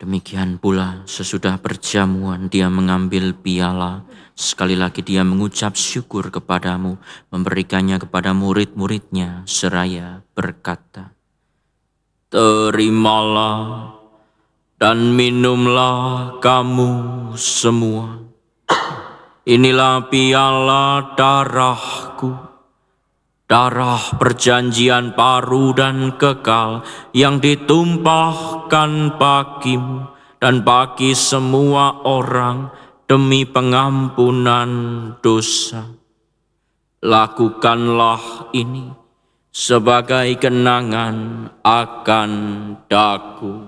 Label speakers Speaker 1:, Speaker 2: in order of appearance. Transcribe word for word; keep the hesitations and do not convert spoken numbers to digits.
Speaker 1: Demikian pula sesudah perjamuan dia mengambil piala, sekali lagi dia mengucap syukur kepadamu, memberikannya kepada murid-muridnya seraya berkata, "Terimalah dan minumlah kamu semua. Inilah piala darahku, darah perjanjian baru dan kekal yang ditumpahkan bagimu dan bagi semua orang demi pengampunan dosa. Lakukanlah ini sebagai kenangan akan daku."